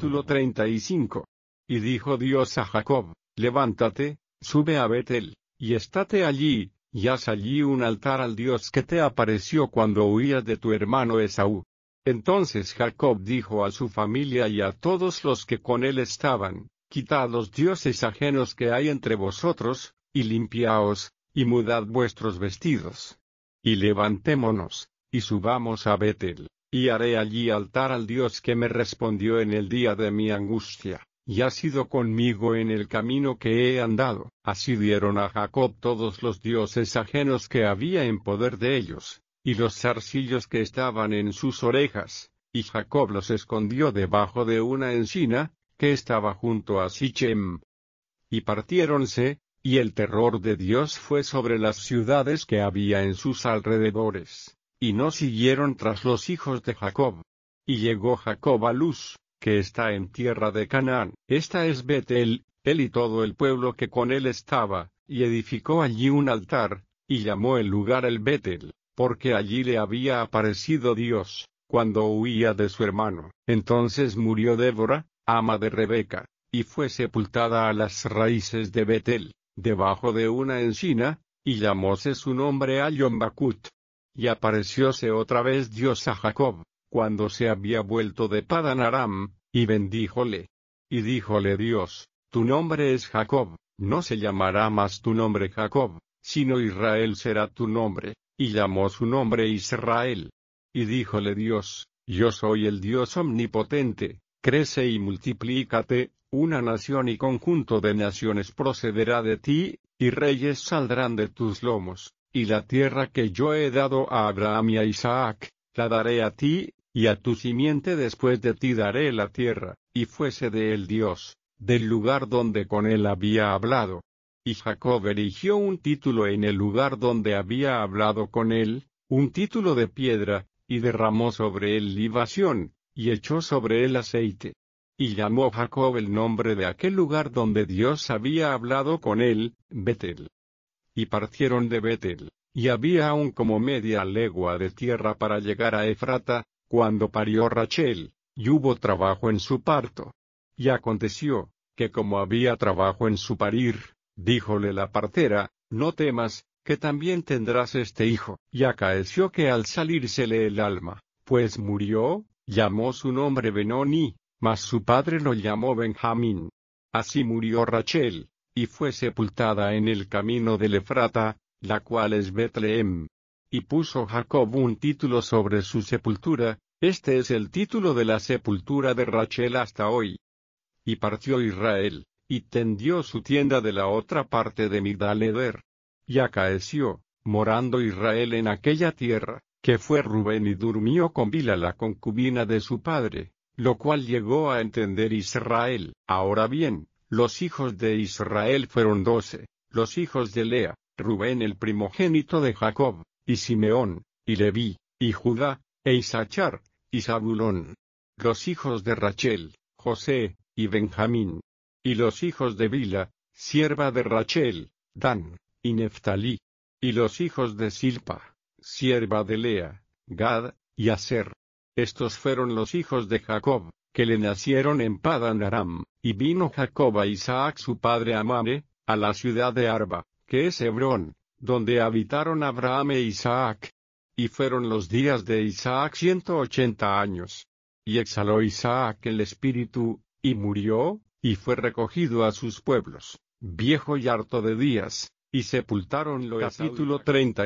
Capítulo 35. Y dijo Dios a Jacob: Levántate, sube a Betel, y estate allí, y haz allí un altar al Dios que te apareció cuando huías de tu hermano Esaú. Entonces Jacob dijo a su familia y a todos los que con él estaban: Quitad los dioses ajenos que hay entre vosotros, y limpiaos, y mudad vuestros vestidos. Y levantémonos, y subamos a Betel, y haré allí altar al Dios que me respondió en el día de mi angustia, y ha sido conmigo en el camino que he andado. Así dieron a Jacob todos los dioses ajenos que había en poder de ellos, y los zarcillos que estaban en sus orejas, y Jacob los escondió debajo de una encina, que estaba junto a Sichem. Y partiéronse, y el terror de Dios fue sobre las ciudades que había en sus alrededores, y no siguieron tras los hijos de Jacob. Y llegó Jacob a Luz, que está en tierra de Canaán, esta es Betel, él y todo el pueblo que con él estaba, y edificó allí un altar, y llamó el lugar el Betel, porque allí le había aparecido Dios, cuando huía de su hermano. Entonces murió Débora, ama de Rebeca, y fue sepultada a las raíces de Betel, debajo de una encina, y llamóse su nombre Allon-Bacut. Y aparecióse otra vez Dios a Jacob, cuando se había vuelto de Padan Aram, y bendíjole. Y díjole Dios: Tu nombre es Jacob, no se llamará más tu nombre Jacob, sino Israel será tu nombre. Y llamó su nombre Israel. Y díjole Dios: Yo soy el Dios omnipotente, crece y multiplícate, una nación y conjunto de naciones procederá de ti, y reyes saldrán de tus lomos, y la tierra que yo he dado a Abraham y a Isaac, la daré a ti, y a tu simiente después de ti daré la tierra. Y fuese de él Dios, del lugar donde con él había hablado. Y Jacob erigió un título en el lugar donde había hablado con él, un título de piedra, y derramó sobre él libación, y echó sobre él aceite. Y llamó Jacob el nombre de aquel lugar donde Dios había hablado con él, Betel. Y partieron de Betel, y había aún como media legua de tierra para llegar a Efrata, cuando parió Rachel, y hubo trabajo en su parto. Y aconteció, que como había trabajo en su parir, díjole la partera: No temas, que también tendrás este hijo. Y acaeció que al salírsele el alma, pues murió, llamó su nombre Benoni, mas su padre lo llamó Benjamín. Así murió Rachel, y fue sepultada en el camino del Efrata, la cual es Betlehem. Y puso Jacob un título sobre su sepultura, este es el título de la sepultura de Rachel hasta hoy. Y partió Israel, y tendió su tienda de la otra parte de Migdal-eder. Y acaeció, morando Israel en aquella tierra, que fue Rubén y durmió con Bila la concubina de su padre, lo cual llegó a entender Israel. Ahora bien, los hijos de Israel fueron 12, los hijos de Lea, Rubén el primogénito de Jacob, y Simeón, y Leví, y Judá, e Isachar, y Zabulón. Los hijos de Rachel, José, y Benjamín. Y los hijos de Bila, sierva de Rachel, Dan, y Neftalí. Y los hijos de Silpa, sierva de Lea, Gad, y Aser. Estos fueron los hijos de Jacob, que le nacieron en Padan Aram. Y vino Jacob a Isaac su padre a Mamre, a la ciudad de Arba, que es Hebrón, donde habitaron Abraham e Isaac. Y fueron los días de Isaac 180 años. Y exhaló Isaac el espíritu, y murió, y fue recogido a sus pueblos, viejo y harto de días, y sepultáronlo. Capítulo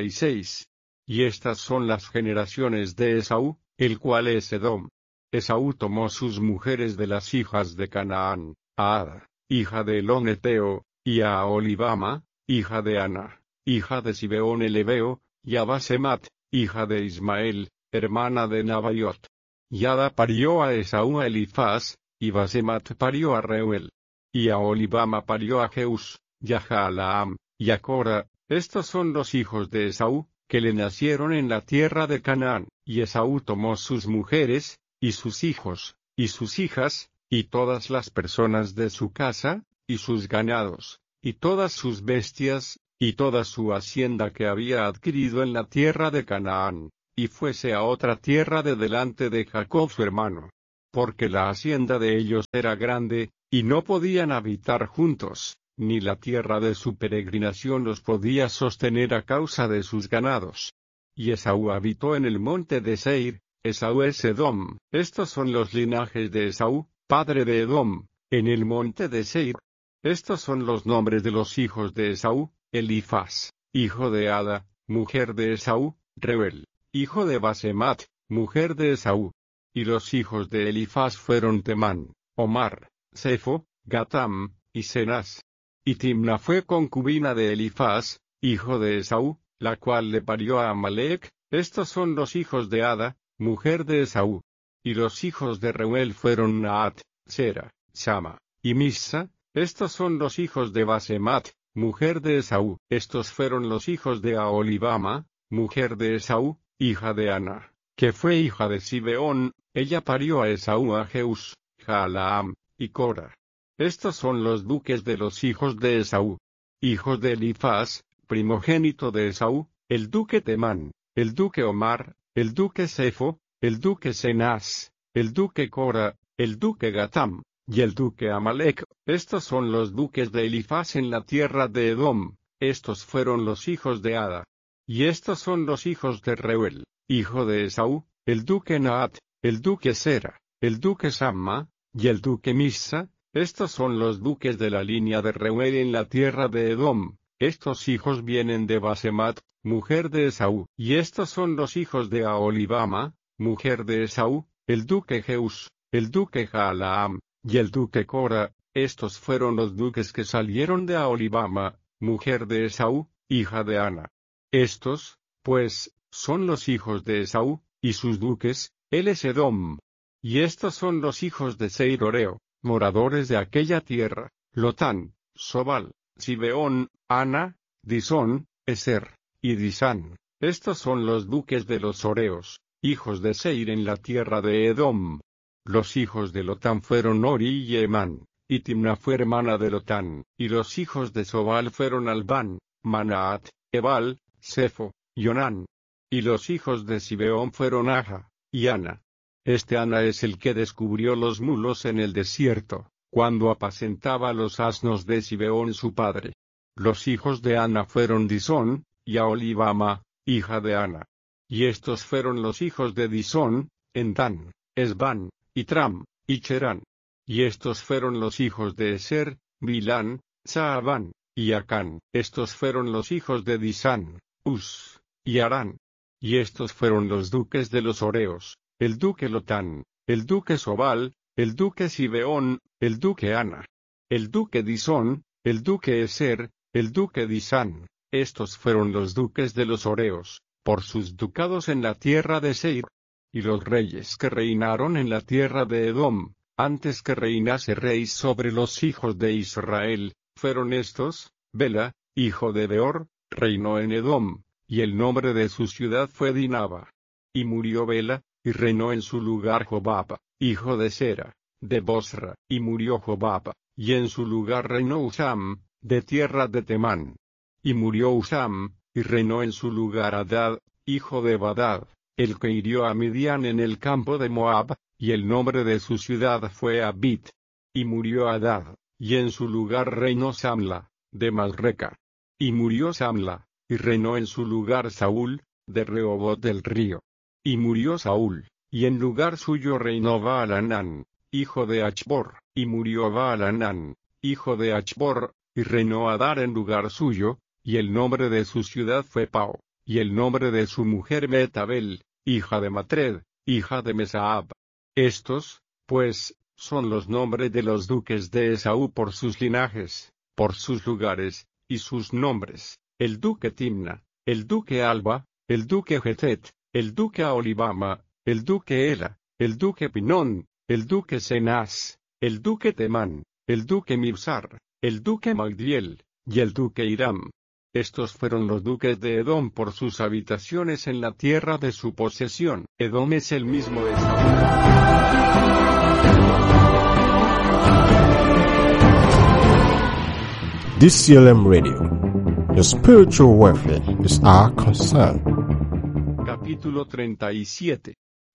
36. Y estas son las generaciones de Esaú, el cual es Edom. Esaú tomó sus mujeres de las hijas de Canaán, a Ada, hija de Elón Eteo, y a Aholibama, hija de Ana, hija de Sibeón el Ebeo, y a Basemat, hija de Ismael, hermana de Nabaiot. Y Ada parió a Esaú a Elifaz, y Basemat parió a Reuel. Y Aholibama parió a Jeús, y a Jaalaam, y a Cora. Estos son los hijos de Esaú, que le nacieron en la tierra de Canaán. Y Esaú tomó sus mujeres, y sus hijos, y sus hijas, y todas las personas de su casa, y sus ganados, y todas sus bestias, y toda su hacienda que había adquirido en la tierra de Canaán, y fuese a otra tierra de delante de Jacob su hermano. porque la hacienda de ellos era grande, y no podían habitar juntos, ni la tierra de su peregrinación los podía sostener a causa de sus ganados. Y Esaú habitó en el monte de Seir. Esaú es Edom. Estos son los linajes de Esaú, padre de Edom, en el monte de Seir. Estos son los nombres de los hijos de Esaú: Elifaz, hijo de Ada, mujer de Esaú; Reuel, hijo de Basemat, mujer de Esaú. Y los hijos de Elifaz fueron Temán, Omar, Sefo, Gatam, y Cenaz. Y Timna fue concubina de Elifaz, hijo de Esaú, la cual le parió a Amalec. Estos son los hijos de Ada, mujer de Esaú. Y los hijos de Reuel fueron Naat, Sera, Sama, y Misa. Estos son los hijos de Basemat, mujer de Esaú. Estos fueron los hijos de Aholibama, mujer de Esaú, hija de Ana, que fue hija de Sibeón. Ella parió a Esaú a Jeús, Jaalaam, y Cora. Estos son los duques de los hijos de Esaú. Hijos de Elifaz, primogénito de Esaú: el duque Temán, el duque Omar, el duque Sefo, el duque Cenaz, el duque Cora, el duque Gatam, y el duque Amalec. Estos son los duques de Elifaz en la tierra de Edom. Estos fueron los hijos de Ada. Y estos son los hijos de Reuel, hijo de Esaú: el duque Naat, el duque Sera, el duque Samma, y el duque Misa. Estos son los duques de la línea de Reuel en la tierra de Edom. Estos hijos vienen de Basemat, mujer de Esaú. Y estos son los hijos de Aholibama, mujer de Esaú: el duque Jeús, el duque Jaalaam, y el duque Cora. Estos fueron los duques que salieron de Aholibama, mujer de Esaú, hija de Ana. Estos, pues, son los hijos de Esaú, y sus duques: él es Edom. Y estos son los hijos de Seir Oreo, moradores de aquella tierra: Lotán, Sobal, Sibeón, Ana, Disón, Eser, y Disán. Estos son los duques de los Oreos, hijos de Seir en la tierra de Edom. Los hijos de Lotán fueron Ori y Emán, y Timna fue hermana de Lotán. Y los hijos de Sobal fueron Albán, Manaat, Ebal, Sefo, y Onán. Y los hijos de Sibeón fueron Aja, y Ana. Este Ana es el que descubrió los mulos en el desierto, cuando apacentaba los asnos de Sibeón su padre. Los hijos de Ana fueron Disón, y Aholibama, hija de Ana. Y estos fueron los hijos de Disón: Endán, Esbán, y Tram, y Cherán. Y estos fueron los hijos de Eser: Bilán, Saabán, y Acán. Estos fueron los hijos de Disán: Uz, y Arán. Y estos fueron los duques de los Oreos: el duque Lotán, el duque Sobal, el duque Sibeón, el duque Ana, el duque Disón, el duque Eser, el duque Disán. Estos fueron los duques de los Oreos, por sus ducados en la tierra de Seir. Y los reyes que reinaron en la tierra de Edom, antes que reinase rey sobre los hijos de Israel, fueron estos: Bela, hijo de Beor, reinó en Edom, y el nombre de su ciudad fue Dinaba. Y murió Bela, y reinó en su lugar Jobab, hijo de Sera, de Bosra. Y murió Jobab, y en su lugar reinó Usam, de tierra de Temán. Y murió Usam, y reinó en su lugar Hadad, hijo de Badad, el que hirió a Midian en el campo de Moab, y el nombre de su ciudad fue Abit. Y murió Hadad, y en su lugar reinó Samla, de Masreca. Y murió Samla, y reinó en su lugar Saúl, de Rehobot del río. Y murió Saúl, y en lugar suyo reinó Baal-Hanán, hijo de Achbor. Y murió Baal-Hanán, hijo de Achbor, y reinó Adar en lugar suyo, y el nombre de su ciudad fue Pao, y el nombre de su mujer Metabel, hija de Matred, hija de Mesaab. Estos, pues, son los nombres de los duques de Esaú por sus linajes, por sus lugares, y sus nombres: el duque Timna, el duque Alba, el duque Getet, el duque Aholibama, el duque Ela, el duque Pinón, el duque Cenaz, el duque Temán, el duque Mibsar, el duque Magdiel, y el duque Hiram. Estos fueron los duques de Edom por sus habitaciones en la tierra de su posesión. Edom es el mismo de Esaú. DCLM Radio. Your spiritual welfare is our concern. Capítulo 37.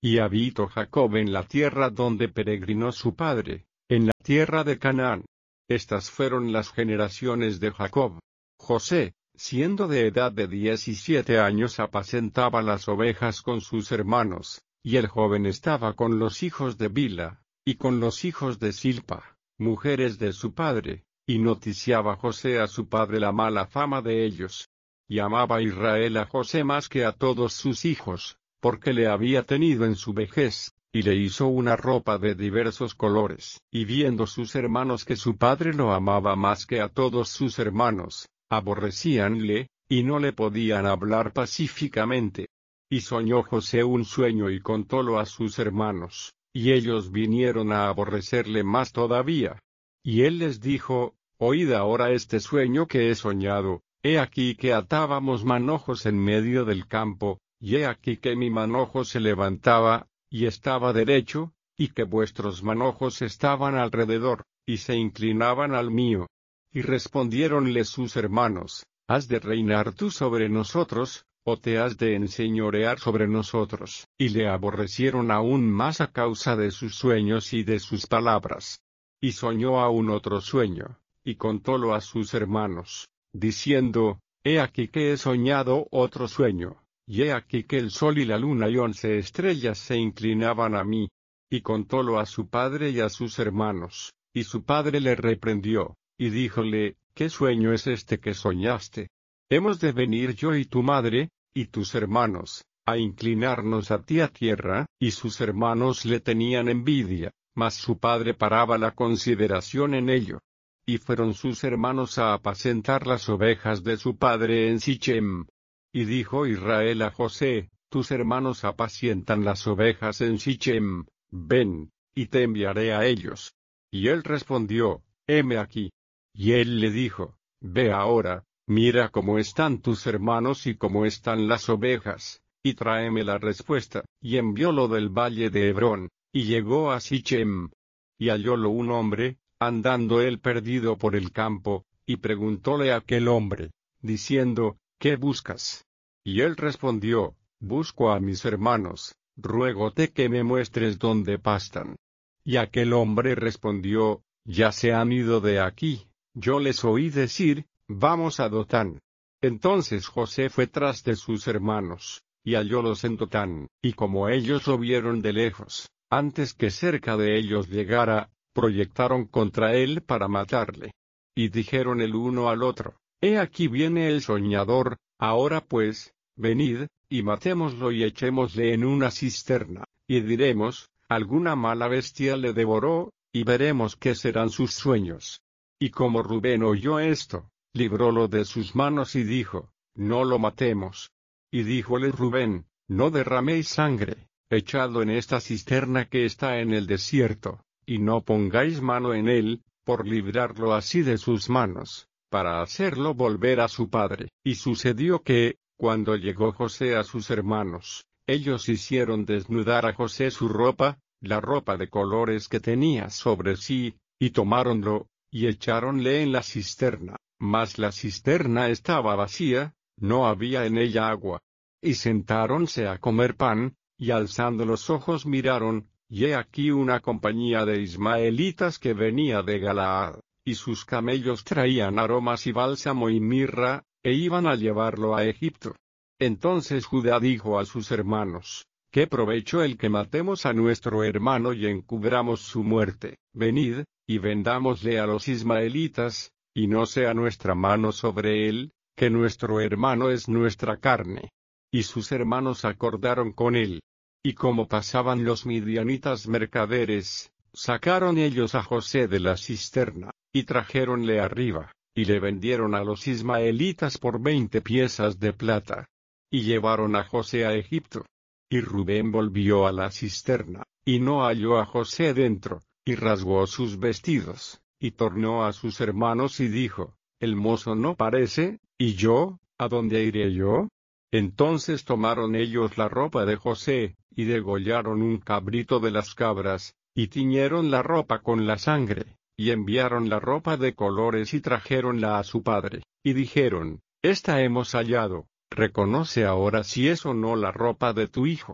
Y habitó Jacob en la tierra donde peregrinó su padre, en la tierra de Canaán. Estas fueron las generaciones de Jacob. José, siendo de edad de 17 años, apacentaba las ovejas con sus hermanos, y el joven estaba con los hijos de Bila, y con los hijos de Silpa, mujeres de su padre, y noticiaba José a su padre la mala fama de ellos. Y amaba Israel a José más que a todos sus hijos, porque le había tenido en su vejez, y le hizo una ropa de diversos colores. Y viendo sus hermanos que su padre lo amaba más que a todos sus hermanos, aborrecíanle, y no le podían hablar pacíficamente. Y soñó José un sueño y contólo a sus hermanos, y ellos vinieron a aborrecerle más todavía. Y él les dijo: Oíd ahora este sueño que he soñado. He aquí que atábamos manojos en medio del campo, y he aquí que mi manojo se levantaba, y estaba derecho, y que vuestros manojos estaban alrededor, y se inclinaban al mío. Y respondiéronle sus hermanos: ¿Has de reinar tú sobre nosotros, o te has de enseñorear sobre nosotros? Y le aborrecieron aún más a causa de sus sueños y de sus palabras. Y soñó aún otro sueño, y contólo a sus hermanos, diciendo: He aquí que he soñado otro sueño, y he aquí que el sol y la luna y 11 estrellas se inclinaban a mí. Y contólo a su padre y a sus hermanos, y su padre le reprendió, y díjole: ¿Qué sueño es este que soñaste? ¿Hemos de venir yo y tu madre, y tus hermanos, a inclinarnos a ti a tierra? Y sus hermanos le tenían envidia, mas su padre paraba la consideración en ello. Y fueron sus hermanos a apacentar las ovejas de su padre en Sichem. Y dijo Israel a José: Tus hermanos apacientan las ovejas en Sichem, ven, y te enviaré a ellos. Y él respondió: Heme aquí. Y él le dijo: Ve ahora, mira cómo están tus hermanos y cómo están las ovejas, y tráeme la respuesta. Y enviólo del valle de Hebrón, y llegó a Sichem. Y hallólo un hombre, andando él perdido por el campo, y preguntóle a aquel hombre, diciendo: ¿Qué buscas? Y él respondió: Busco a mis hermanos, ruégote que me muestres dónde pastan. Y aquel hombre respondió: Ya se han ido de aquí, yo les oí decir: Vamos a Dotán. Entonces José fue tras de sus hermanos, y hallólos en Dotán, y como ellos lo vieron de lejos, antes que cerca de ellos llegara, proyectaron contra él para matarle. Y dijeron el uno al otro: He aquí viene el soñador, ahora pues, venid, y matémoslo y echémosle en una cisterna, y diremos: Alguna mala bestia le devoró, y veremos qué serán sus sueños. Y como Rubén oyó esto, librólo de sus manos y dijo: No lo matemos. Y díjole Rubén: No derraméis sangre, echadlo en esta cisterna que está en el desierto, y no pongáis mano en él, por librarlo así de sus manos, para hacerlo volver a su padre. Y sucedió que, cuando llegó José a sus hermanos, ellos hicieron desnudar a José su ropa, la ropa de colores que tenía sobre sí, y tomáronlo, y echáronle en la cisterna, mas la cisterna estaba vacía, no había en ella agua. Y sentáronse a comer pan, y alzando los ojos miraron, y he aquí una compañía de ismaelitas que venía de Galaad, y sus camellos traían aromas y bálsamo y mirra, e iban a llevarlo a Egipto. Entonces Judá dijo a sus hermanos: ¿Qué provecho el que matemos a nuestro hermano y encubramos su muerte? Venid, y vendámosle a los ismaelitas, y no sea nuestra mano sobre él, que nuestro hermano es nuestra carne. Y sus hermanos acordaron con él. Y como pasaban los midianitas mercaderes, sacaron ellos a José de la cisterna, y trajéronle arriba, y le vendieron a los ismaelitas por 20 piezas de plata. Y llevaron a José a Egipto. Y Rubén volvió a la cisterna, y no halló a José dentro, y rasgó sus vestidos, y tornó a sus hermanos y dijo: El mozo no parece, ¿y yo, a dónde iré yo? Entonces tomaron ellos la ropa de José, y degollaron un cabrito de las cabras, y tiñeron la ropa con la sangre, y enviaron la ropa de colores y trajéronla a su padre, y dijeron: Esta hemos hallado, reconoce ahora si es o no la ropa de tu hijo.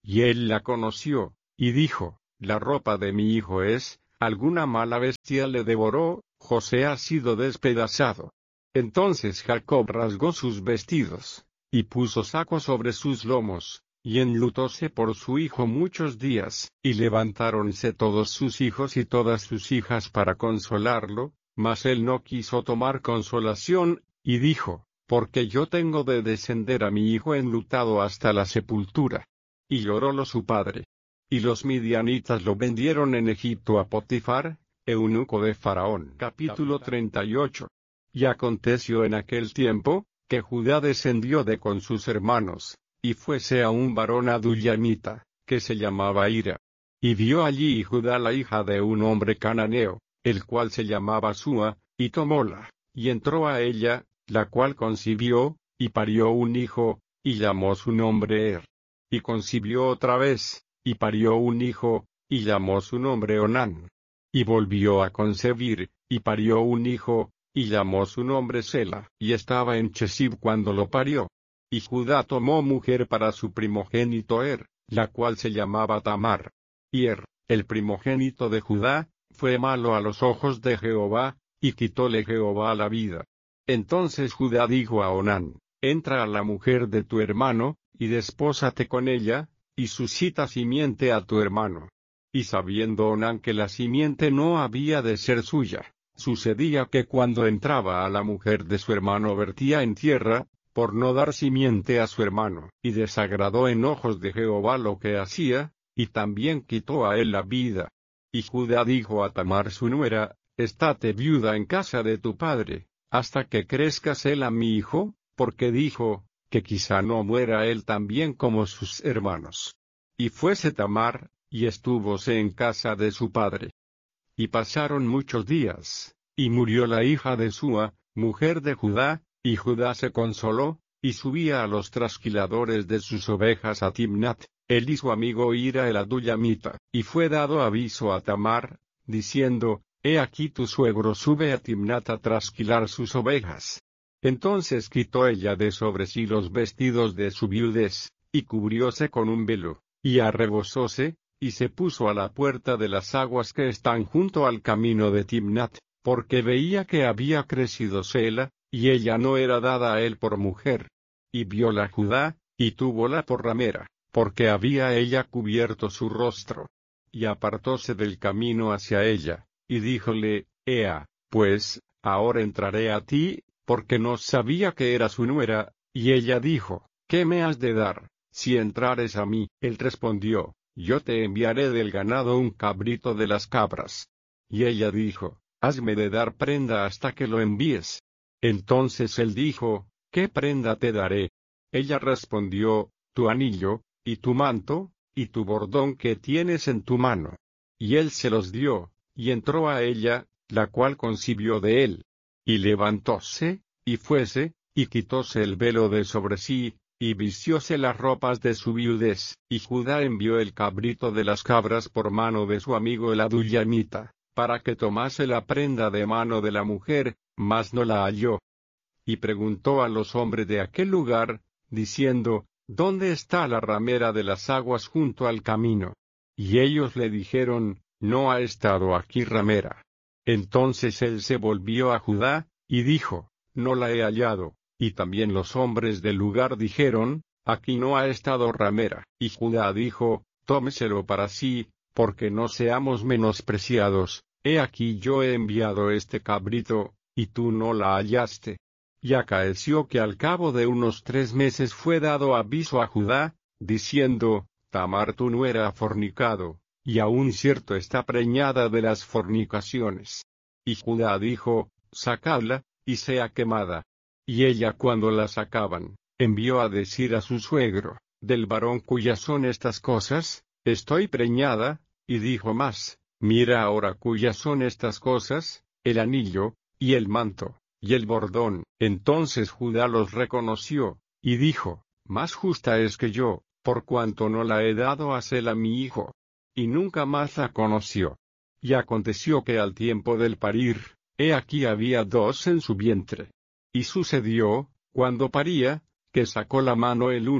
Y él la conoció, y dijo, la ropa de mi hijo es, alguna mala bestia le devoró, José ha sido despedazado. Entonces Jacob rasgó sus vestidos, y puso saco sobre sus lomos, y enlutóse por su hijo muchos días, y levantáronse todos sus hijos y todas sus hijas para consolarlo, mas él no quiso tomar consolación, y dijo, porque yo tengo de descender a mi hijo enlutado hasta la sepultura. Y llorólo su padre. Y los midianitas lo vendieron en Egipto a Potifar, eunuco de Faraón. Capítulo 38. Y aconteció en aquel tiempo, que Judá descendió de con sus hermanos, y fuese a un varón adullamita, que se llamaba Ira. Y vio allí Judá la hija de un hombre cananeo, el cual se llamaba Súa, y tomóla, y entró a ella, la cual concibió, y parió un hijo, y llamó su nombre Er. Y concibió otra vez, y parió un hijo, y llamó su nombre Onán. Y volvió a concebir, y parió un hijo, y llamó su nombre Sela. Y estaba en Chesib cuando lo parió. Y Judá tomó mujer para su primogénito Er, la cual se llamaba Tamar. Y Er, el primogénito de Judá, fue malo a los ojos de Jehová, y quitóle Jehová la vida. Entonces Judá dijo a Onán, entra a la mujer de tu hermano, y despósate con ella, y suscita simiente a tu hermano. Y sabiendo Onán que la simiente no había de ser suya, sucedía que cuando entraba a la mujer de su hermano vertía en tierra, por no dar simiente a su hermano, y desagradó en ojos de Jehová lo que hacía, y también quitó a él la vida. Y Judá dijo a Tamar su nuera, estate viuda en casa de tu padre, hasta que crezca Sela mi hijo, porque dijo, que quizá no muera él también como sus hermanos. Y fuese Tamar, y estúvose en casa de su padre. Y pasaron muchos días, y murió la hija de Súa, mujer de Judá, y Judá se consoló, y subía a los trasquiladores de sus ovejas a Timnat, él y su amigo Ira el adullamita, y fue dado aviso a Tamar, diciendo, he aquí tu suegro sube a Timnat a trasquilar sus ovejas. Entonces quitó ella de sobre sí los vestidos de su viudez, y cubrióse con un velo, y arrebozóse, y se puso a la puerta de las aguas que están junto al camino de Timnat, porque veía que había crecido Sela, y ella no era dada a él por mujer. Y vióla Judá, y túvola por ramera, porque había ella cubierto su rostro. Y apartóse del camino hacia ella, y díjole, Ea, pues, ahora entraré a ti, porque no sabía que era su nuera, y ella dijo, ¿qué me has de dar, si entrares a mí? Él respondió, yo te enviaré del ganado un cabrito de las cabras. Y ella dijo, hazme de dar prenda hasta que lo envíes. Entonces él dijo, ¿qué prenda te daré? Ella respondió, tu anillo, y tu manto, y tu bordón que tienes en tu mano. Y él se los dio, y entró a ella, la cual concibió de él. Y levantóse, y fuese, y quitóse el velo de sobre sí, y vistióse las ropas de su viudez. Y Judá envió el cabrito de las cabras por mano de su amigo el adullamita, para que tomase la prenda de mano de la mujer, mas no la halló. Y preguntó a los hombres de aquel lugar, diciendo, ¿dónde está la ramera de las aguas junto al camino? Y ellos le dijeron, no ha estado aquí ramera. Entonces él se volvió a Judá, y dijo, no la he hallado. Y también los hombres del lugar dijeron, aquí no ha estado ramera. Y Judá dijo, tómeselo para sí, porque no seamos menospreciados, he aquí yo he enviado este cabrito, y tú no la hallaste. Y acaeció que al cabo de unos 3 meses fue dado aviso a Judá, diciendo, Tamar tu nuera ha fornicado, y aún cierto está preñada de las fornicaciones. Y Judá dijo, sacadla, y sea quemada. Y ella cuando la sacaban, envió a decir a su suegro, del varón cuyas son estas cosas, estoy preñada, y dijo más, mira ahora cuyas son estas cosas, el anillo, y el manto, y el bordón. Entonces Judá los reconoció, y dijo, más justa es que yo, por cuanto no la he dado a Sela mi hijo. Y nunca más la conoció. Y aconteció que al tiempo del parir, he aquí había 2 en su vientre. Y sucedió, cuando paría, que sacó la mano el uno,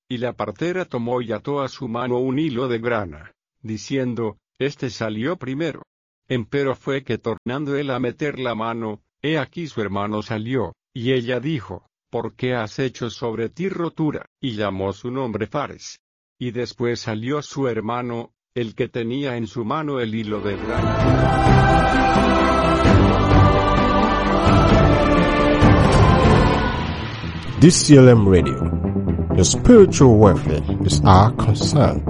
Y la partera tomó y ató a su mano un hilo de grana, diciendo, este salió primero. Empero fue que tornando él a meter la mano, he aquí su hermano salió, y ella dijo, ¿por qué has hecho sobre ti rotura? Y llamó su nombre Fares. Y después salió su hermano, el que tenía en su mano el hilo de grana. DCLM Radio. The spiritual welfare is our concern.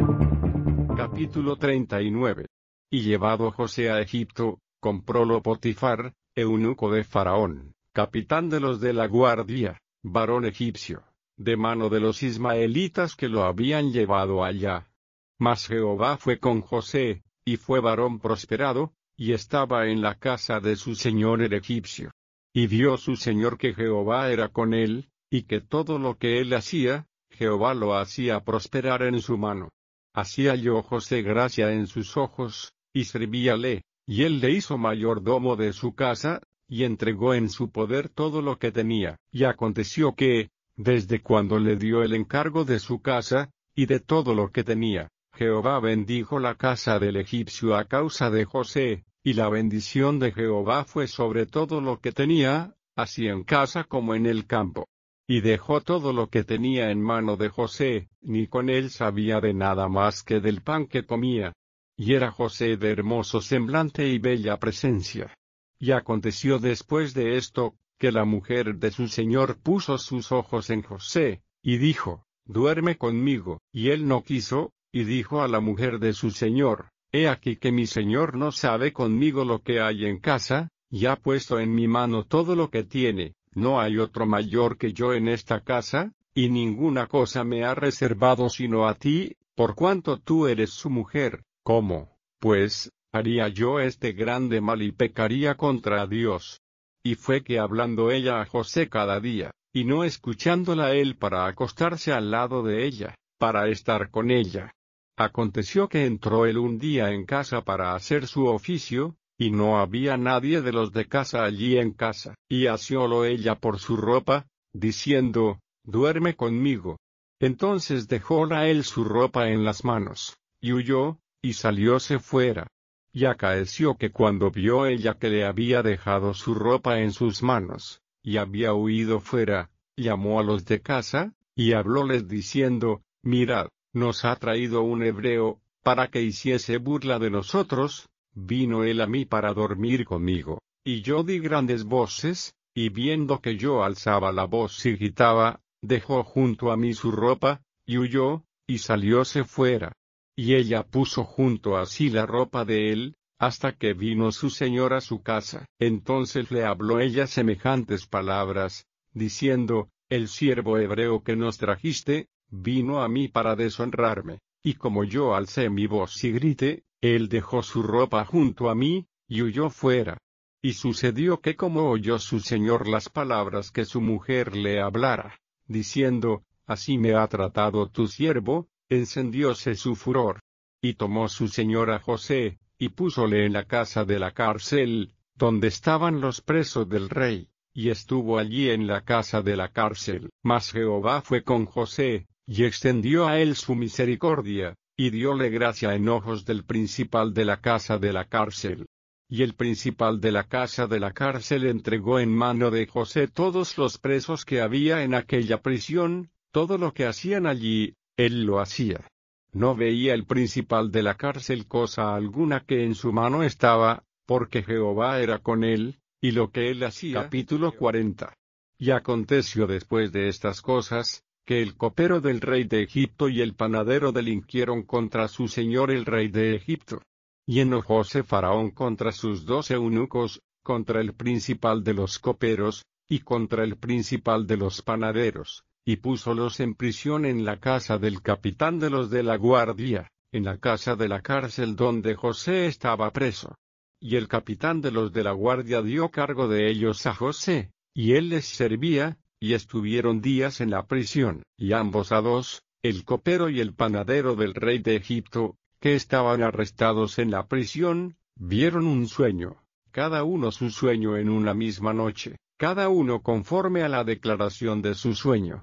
Capítulo 39. Y llevado José a Egipto, comprólo Potifar, eunuco de Faraón, capitán de los de la guardia, varón egipcio, de mano de los ismaelitas que lo habían llevado allá. Mas Jehová fue con José, y fue varón prosperado, y estaba en la casa de su señor el egipcio. Y vio su señor que Jehová era con él, y que todo lo que él hacía, Jehová lo hacía prosperar en su mano. Así halló José gracia en sus ojos, y servíale, y él le hizo mayordomo de su casa, y entregó en su poder todo lo que tenía. Y aconteció que, desde cuando le dio el encargo de su casa, y de todo lo que tenía, Jehová bendijo la casa del egipcio a causa de José, y la bendición de Jehová fue sobre todo lo que tenía, así en casa como en el campo. Y dejó todo lo que tenía en mano de José, ni con él sabía de nada más que del pan que comía. Y era José de hermoso semblante y bella presencia. Y aconteció después de esto, que la mujer de su señor puso sus ojos en José, y dijo, duerme conmigo. Y él no quiso, y dijo a la mujer de su señor, he aquí que mi señor no sabe conmigo lo que hay en casa, y ha puesto en mi mano todo lo que tiene. No hay otro mayor que yo en esta casa, y ninguna cosa me ha reservado sino a ti, por cuanto tú eres su mujer. ¿Cómo, pues, haría yo este grande mal y pecaría contra Dios? Y fue que hablando ella a José cada día, y no escuchándola él para acostarse al lado de ella, para estar con ella. Aconteció que entró él un día en casa para hacer su oficio, y no había nadie de los de casa allí en casa. Y asiólo ella por su ropa, diciendo, duerme conmigo. Entonces dejóla él su ropa en las manos, y huyó, y salióse fuera. Y acaeció que cuando vio ella que le había dejado su ropa en sus manos, y había huido fuera, llamó a los de casa, y hablóles diciendo, mirad, nos ha traído un hebreo, para que hiciese burla de nosotros. Vino él a mí para dormir conmigo, y yo di grandes voces, y viendo que yo alzaba la voz y gritaba, dejó junto a mí su ropa, y huyó, y salióse fuera. Y ella puso junto a sí la ropa de él, hasta que vino su señor a su casa. Entonces le habló ella semejantes palabras, diciendo, el siervo hebreo que nos trajiste, vino a mí para deshonrarme, y como yo alcé mi voz y grité, él dejó su ropa junto a mí, y huyó fuera. Y sucedió que como oyó su señor las palabras que su mujer le hablara, diciendo, así me ha tratado tu siervo, encendióse su furor. Y tomó su señor a José, y púsole en la casa de la cárcel, donde estaban los presos del rey, y estuvo allí en la casa de la cárcel. Mas Jehová fue con José, y extendió a él su misericordia, y dióle gracia en ojos del principal de la casa de la cárcel. Y el principal de la casa de la cárcel entregó en mano de José todos los presos que había en aquella prisión, todo lo que hacían allí, él lo hacía. No veía el principal de la cárcel cosa alguna que en su mano estaba, porque Jehová era con él, y lo que él hacía. Capítulo 40. Y aconteció después de estas cosas, que el copero del rey de Egipto y el panadero delinquieron contra su señor el rey de Egipto. Y enojóse Faraón contra sus 2 eunucos, contra el principal de los coperos, y contra el principal de los panaderos, y púsolos en prisión en la casa del capitán de los de la guardia, en la casa de la cárcel donde José estaba preso. Y el capitán de los de la guardia dio cargo de ellos a José, y él les servía, y estuvieron días en la prisión. Y ambos a 2, el copero y el panadero del rey de Egipto, que estaban arrestados en la prisión, vieron un sueño, cada uno su sueño en una misma noche, cada uno conforme a la declaración de su sueño.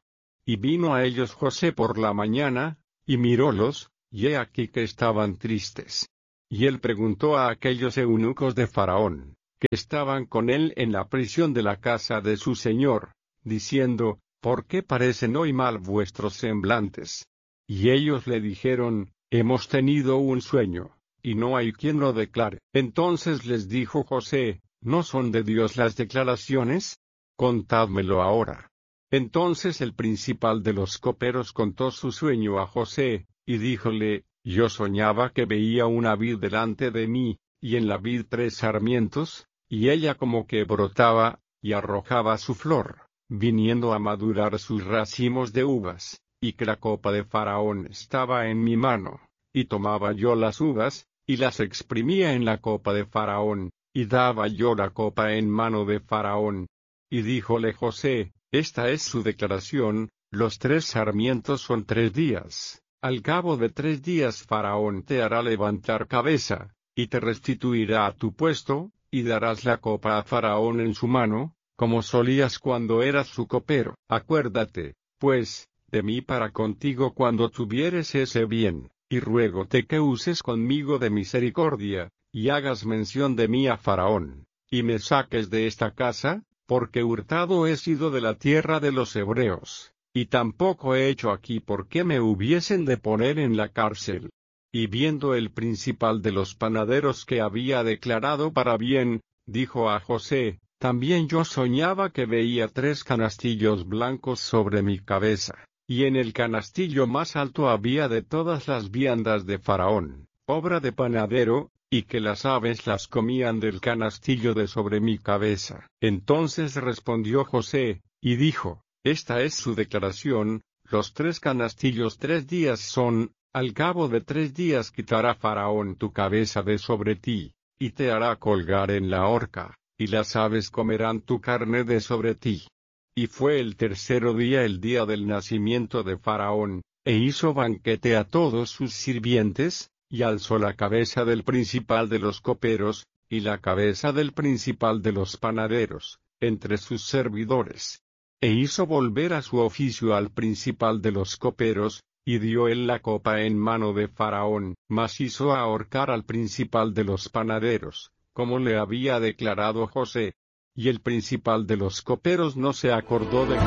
Y vino a ellos José por la mañana, y mirólos, y he aquí que estaban tristes. Y él preguntó a aquellos eunucos de Faraón, que estaban con él en la prisión de la casa de su señor, diciendo, ¿por qué parecen hoy mal vuestros semblantes? Y ellos le dijeron, hemos tenido un sueño, y no hay quien lo declare. Entonces les dijo José, ¿no son de Dios las declaraciones? Contádmelo ahora. Entonces el principal de los coperos contó su sueño a José, y díjole, yo soñaba que veía una vid delante de mí, y en la vid 3 sarmientos, y ella como que brotaba, y arrojaba su flor, viniendo a madurar sus racimos de uvas, y que la copa de Faraón estaba en mi mano, y tomaba yo las uvas, y las exprimía en la copa de Faraón, y daba yo la copa en mano de Faraón. Y díjole José, esta es su declaración, los 3 sarmientos son 3 días. Al cabo de 3 días Faraón te hará levantar cabeza, y te restituirá a tu puesto, y darás la copa a Faraón en su mano, como solías cuando eras su copero. Acuérdate, pues, de mí para contigo cuando tuvieres ese bien, y ruégote que uses conmigo de misericordia, y hagas mención de mí a Faraón, y me saques de esta casa, porque hurtado he sido de la tierra de los hebreos, y tampoco he hecho aquí porque me hubiesen de poner en la cárcel. Y viendo el principal de los panaderos que había declarado para bien, dijo a José, también yo soñaba que veía 3 canastillos blancos sobre mi cabeza, y en el canastillo más alto había de todas las viandas de Faraón, obra de panadero, y que las aves las comían del canastillo de sobre mi cabeza. Entonces respondió José, y dijo, esta es su declaración, los 3 canastillos 3 días son, al cabo de 3 días quitará Faraón tu cabeza de sobre ti, y te hará colgar en la horca, y las aves comerán tu carne de sobre ti. Y fue el 3.º día el día del nacimiento de Faraón, e hizo banquete a todos sus sirvientes, y alzó la cabeza del principal de los coperos, y la cabeza del principal de los panaderos, entre sus servidores. E hizo volver a su oficio al principal de los coperos, y dio él la copa en mano de Faraón, mas hizo ahorcar al principal de los panaderos, como le había declarado José. Y el principal de los coperos no se acordó de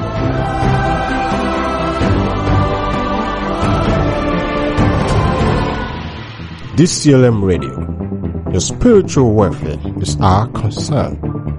DCLM Radio. Your spiritual welfare is our concern.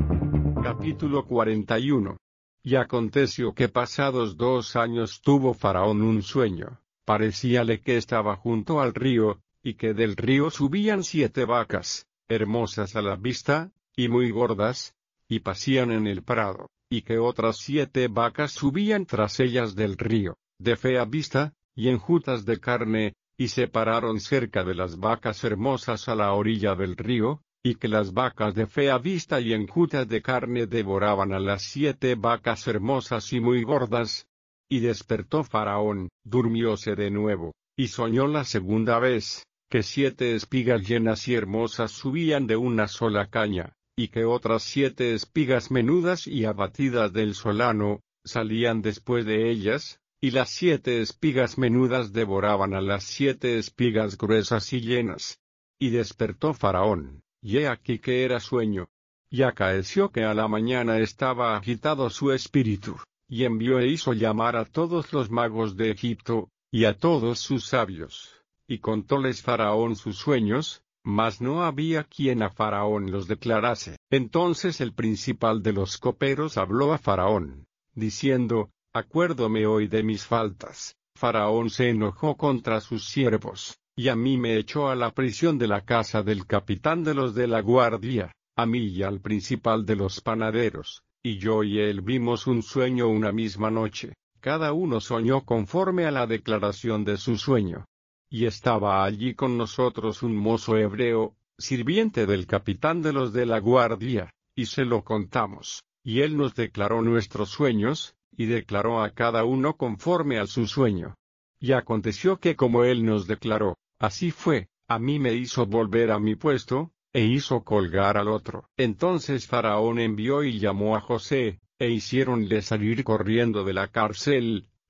Capítulo 41. Y aconteció que pasados 2 años tuvo Faraón un sueño, parecíale que estaba junto al río, y que del río subían 7 vacas, hermosas a la vista, y muy gordas, y pasían en el prado, y que otras 7 vacas subían tras ellas del río, de fea vista, y enjutas de carne, y se pararon cerca de las vacas hermosas a la orilla del río, y que las vacas de fea vista y enjutas de carne devoraban a las 7 vacas hermosas y muy gordas. Y despertó Faraón, durmióse de nuevo, y soñó la segunda vez, que 7 espigas llenas y hermosas subían de una sola caña, y que otras 7 espigas menudas y abatidas del solano, salían después de ellas, y las 7 espigas menudas devoraban a las 7 espigas gruesas y llenas. Y despertó Faraón, y he aquí que era sueño. Y acaeció que a la mañana estaba agitado su espíritu, y envió e hizo llamar a todos los magos de Egipto, y a todos sus sabios, y contóles Faraón sus sueños, mas no había quien a Faraón los declarase. Entonces el principal de los coperos habló a Faraón, diciendo, acuérdome hoy de mis faltas. Faraón se enojó contra sus siervos, y a mí me echó a la prisión de la casa del capitán de los de la guardia, a mí y al principal de los panaderos, y yo y él vimos un sueño una misma noche, cada uno soñó conforme a la declaración de su sueño. Y estaba allí con nosotros un mozo hebreo, sirviente del capitán de los de la guardia, y se lo contamos, y él nos declaró nuestros sueños, y declaró a cada uno conforme a su sueño. Y aconteció que como él nos declaró, así fue, a mí me hizo volver a mi puesto, e hizo colgar al otro. Entonces Faraón envió y llamó a José, e hiciéronle salir corriendo de la cárcel,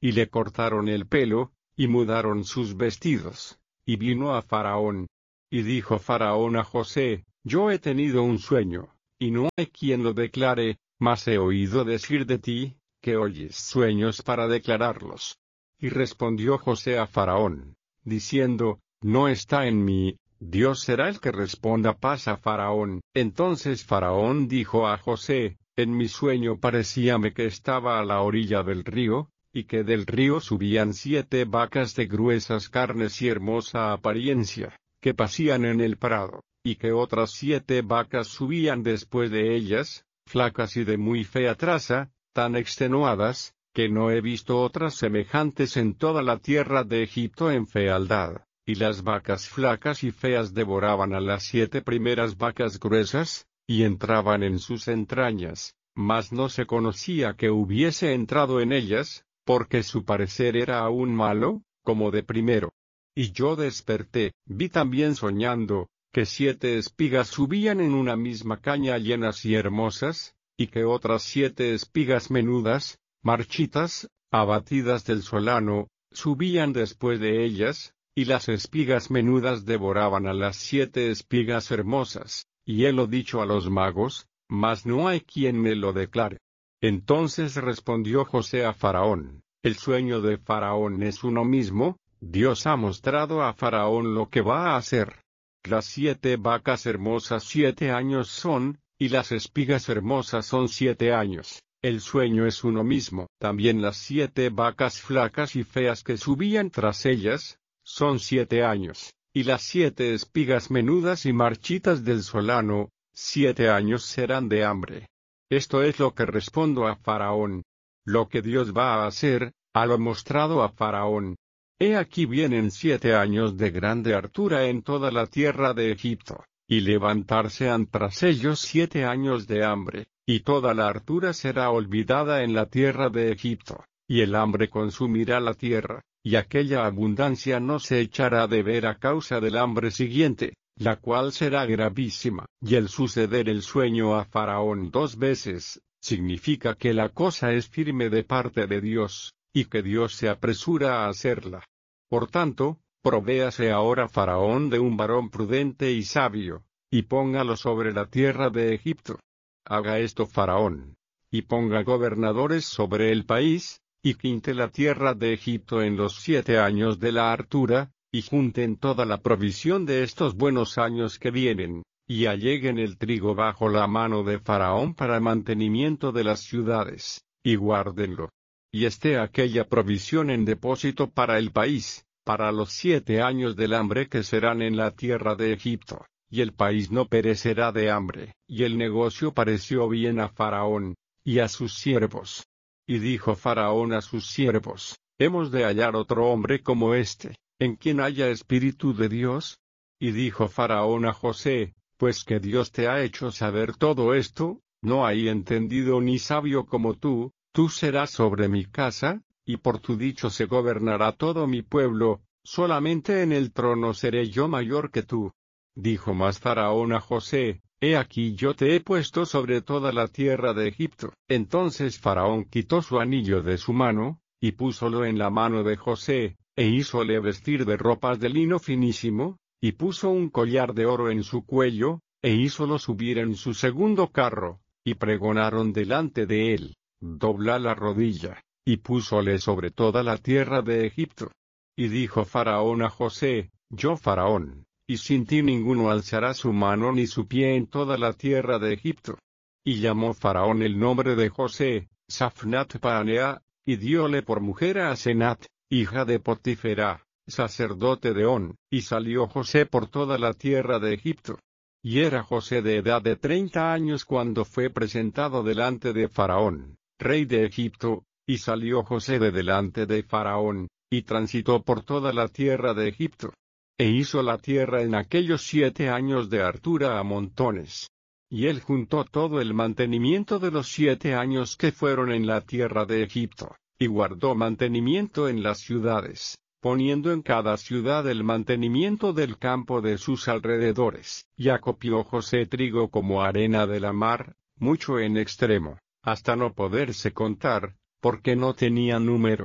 y le cortaron el pelo, y mudaron sus vestidos, y vino a Faraón. Y dijo Faraón a José: Yo he tenido un sueño, y no hay quien lo declare, mas he oído decir de ti, que oyes sueños para declararlos. Y respondió José a Faraón, diciendo: No está en mí, Dios será el que responda paz a Faraón. Entonces Faraón dijo a José: En mi sueño parecíame que estaba a la orilla del río, y que del río subían 7 vacas de gruesas carnes y hermosa apariencia, que pacían en el prado, y que otras 7 vacas subían después de ellas, flacas y de muy fea traza, tan extenuadas, que no he visto otras semejantes en toda la tierra de Egipto en fealdad. Y las vacas flacas y feas devoraban a las 7 primeras vacas gruesas, y entraban en sus entrañas, mas no se conocía que hubiese entrado en ellas, porque su parecer era aún malo, como de primero. Y yo desperté, vi también soñando, que 7 espigas subían en una misma caña llenas y hermosas, y que otras 7 espigas menudas, marchitas, abatidas del solano, subían después de ellas, y las espigas menudas devoraban a las 7 espigas hermosas, y he lo dicho a los magos, mas no hay quien me lo declare. Entonces respondió José a Faraón: El sueño de Faraón es uno mismo, Dios ha mostrado a Faraón lo que va a hacer. Las 7 vacas hermosas 7 años son, y las espigas hermosas son 7 años. El sueño es uno mismo. También las 7 vacas flacas y feas que subían tras ellas, son 7 años, y las 7 espigas menudas y marchitas del solano, 7 años serán de hambre. Esto es lo que respondo a Faraón. Lo que Dios va a hacer, ha lo mostrado a Faraón. He aquí vienen 7 años de grande hartura en toda la tierra de Egipto, y levantarse han tras ellos 7 años de hambre, y toda la hartura será olvidada en la tierra de Egipto, y el hambre consumirá la tierra. Y aquella abundancia no se echará de ver a causa del hambre siguiente, la cual será gravísima. Y el suceder el sueño a Faraón 2 veces, significa que la cosa es firme de parte de Dios, y que Dios se apresura a hacerla. Por tanto, provéase ahora Faraón de un varón prudente y sabio, y póngalo sobre la tierra de Egipto. Haga esto Faraón, y ponga gobernadores sobre el país, y quinte la tierra de Egipto en los 7 años de la hartura, y junten toda la provisión de estos buenos años que vienen, y alleguen el trigo bajo la mano de Faraón para mantenimiento de las ciudades, y guárdenlo. Y esté aquella provisión en depósito para el país, para los 7 años del hambre que serán en la tierra de Egipto, y el país no perecerá de hambre. Y el negocio pareció bien a Faraón, y a sus siervos. Y dijo Faraón a sus siervos: Hemos de hallar otro hombre como este, en quien haya espíritu de Dios. Y dijo Faraón a José: Pues que Dios te ha hecho saber todo esto, no hay entendido ni sabio como tú serás sobre mi casa, y por tu dicho se gobernará todo mi pueblo, solamente en el trono seré yo mayor que tú. Dijo más Faraón a José: He aquí yo te he puesto sobre toda la tierra de Egipto. Entonces Faraón quitó su anillo de su mano, y púsolo en la mano de José, e hízole vestir de ropas de lino finísimo, y puso un collar de oro en su cuello, e hízolo subir en su segundo carro, y pregonaron delante de él: Dobla la rodilla, y púsole sobre toda la tierra de Egipto. Y dijo Faraón a José: Yo Faraón, y sin ti ninguno alzará su mano ni su pie en toda la tierra de Egipto. Y llamó Faraón el nombre de José, Safnat Paanea, y dióle por mujer a Asenat, hija de Potifera, sacerdote de On, y salió José por toda la tierra de Egipto. Y era José de edad de 30 años cuando fue presentado delante de Faraón, rey de Egipto, y salió José de delante de Faraón, y transitó por toda la tierra de Egipto. E hizo la tierra en aquellos 7 años de hartura a montones. Y él juntó todo el mantenimiento de los 7 años que fueron en la tierra de Egipto, y guardó mantenimiento en las ciudades, poniendo en cada ciudad el mantenimiento del campo de sus alrededores. Y acopió José trigo como arena de la mar, mucho en extremo, hasta no poderse contar, porque no tenía número.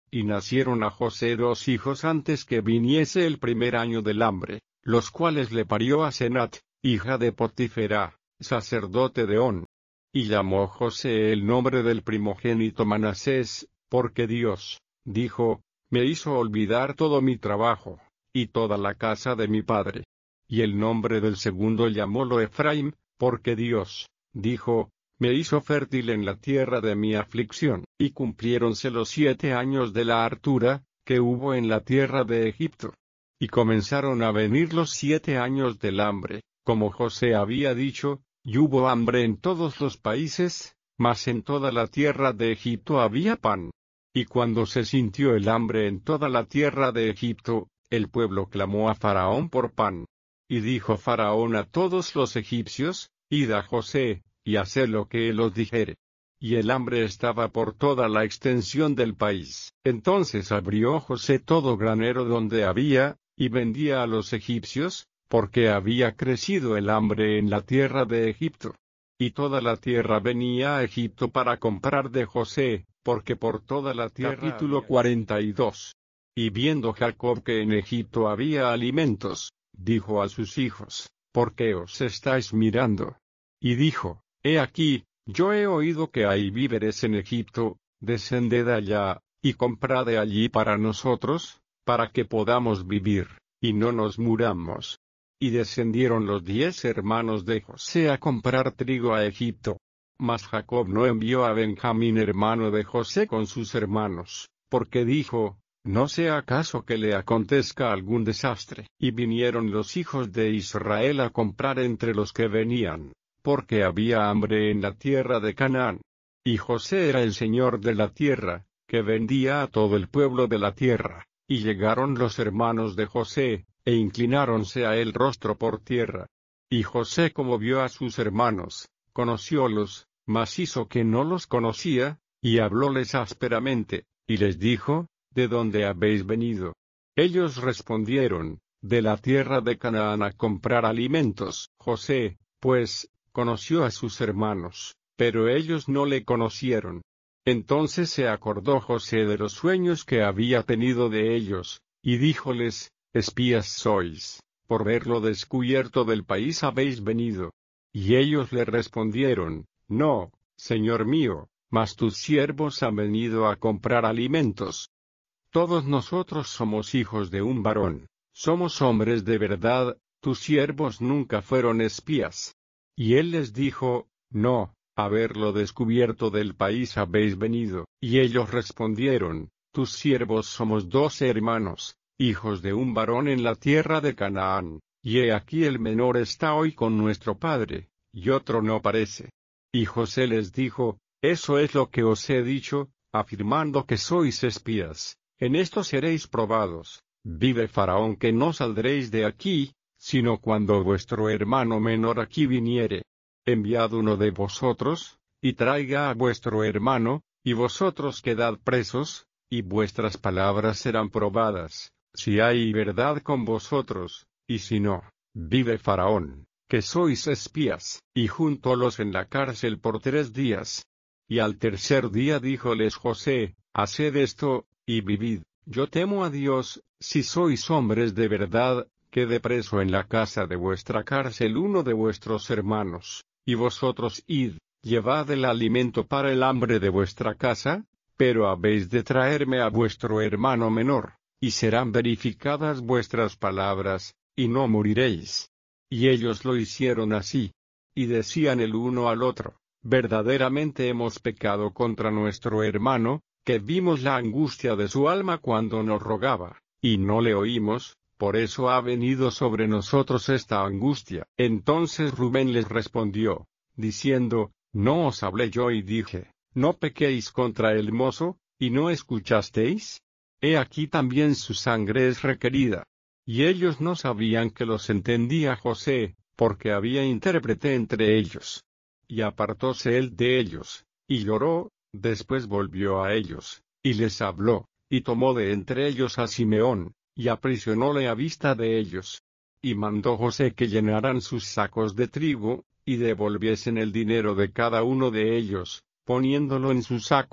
Y nacieron a José 2 hijos antes que viniese el primer año del hambre, los cuales le parió a Senat, hija de Potifera, sacerdote de On. Y llamó José el nombre del primogénito Manasés, porque Dios, dijo, me hizo olvidar todo mi trabajo, y toda la casa de mi padre. Y el nombre del segundo llamólo Efraim, porque Dios, dijo, me hizo fértil en la tierra de mi aflicción. Y cumpliéronse los 7 años de la hartura, que hubo en la tierra de Egipto. Y comenzaron a venir los 7 años del hambre, como José había dicho, y hubo hambre en todos los países, mas en toda la tierra de Egipto había pan. Y cuando se sintió el hambre en toda la tierra de Egipto, el pueblo clamó a Faraón por pan. Y dijo Faraón a todos los egipcios, id a José, y haced lo que él os dijere. Y el hambre estaba por toda la extensión del país. Entonces abrió José todo granero donde había, y vendía a los egipcios, porque había crecido el hambre en la tierra de Egipto. Y toda la tierra venía a Egipto para comprar de José, porque por toda la tierra. Capítulo 42. Y viendo Jacob que en Egipto había alimentos, dijo a sus hijos, ¿por qué os estáis mirando? Y dijo, he aquí, yo he oído que hay víveres en Egipto, descended allá, y comprad de allí para nosotros, para que podamos vivir, y no nos muramos. Y descendieron los 10 hermanos de José a comprar trigo a Egipto. Mas Jacob no envió a Benjamín hermano de José con sus hermanos, porque dijo, no sea acaso que le acontezca algún desastre. Y vinieron los hijos de Israel a comprar entre los que venían, porque había hambre en la tierra de Canaán. Y José era el señor de la tierra, que vendía a todo el pueblo de la tierra. Y llegaron los hermanos de José, e inclináronse a él rostro por tierra. Y José, como vio a sus hermanos, conociólos, mas hizo que no los conocía, y hablóles ásperamente, y les dijo, ¿de dónde habéis venido? Ellos respondieron, de la tierra de Canaán a comprar alimentos. José, pues, conoció a sus hermanos, pero ellos no le conocieron. Entonces se acordó José de los sueños que había tenido de ellos, y díjoles, espías sois, por verlo descubierto del país habéis venido. Y ellos le respondieron, no, señor mío, mas tus siervos han venido a comprar alimentos. Todos nosotros somos hijos de un varón, somos hombres de verdad, tus siervos nunca fueron espías. Y él les dijo, no, a verlo descubierto del país habéis venido. Y ellos respondieron, tus siervos somos 12 hermanos, hijos de un varón en la tierra de Canaán, y he aquí el menor está hoy con nuestro padre, y otro no parece. Y José les dijo, eso es lo que os he dicho, afirmando que sois espías, en esto seréis probados. Vive Faraón que no saldréis de aquí, sino cuando vuestro hermano menor aquí viniere. Enviad uno de vosotros, y traiga a vuestro hermano, y vosotros quedad presos, y vuestras palabras serán probadas, si hay verdad con vosotros, y si no, vive Faraón, que sois espías. Y juntólos en la cárcel por 3 días. Y al tercer día díjoles José, haced esto, y vivid. Yo temo a Dios, si sois hombres de verdad, quede preso en la casa de vuestra cárcel uno de vuestros hermanos, y vosotros id, llevad el alimento para el hambre de vuestra casa, pero habéis de traerme a vuestro hermano menor, y serán verificadas vuestras palabras, y no moriréis. Y ellos lo hicieron así. Y decían el uno al otro, verdaderamente hemos pecado contra nuestro hermano, que vimos la angustia de su alma cuando nos rogaba, y no le oímos, por eso ha venido sobre nosotros esta angustia. Entonces Rubén les respondió, diciendo, ¿no os hablé yo y dije, no pequéis contra el mozo, y no escuchasteis? He aquí también su sangre es requerida. Y ellos no sabían que los entendía José, porque había intérprete entre ellos. Y apartóse él de ellos, y lloró. Después volvió a ellos, y les habló, y tomó de entre ellos a Simeón, y aprisionóle a vista de ellos. Y mandó José que llenaran sus sacos de trigo, y devolviesen el dinero de cada uno de ellos, poniéndolo en su saco.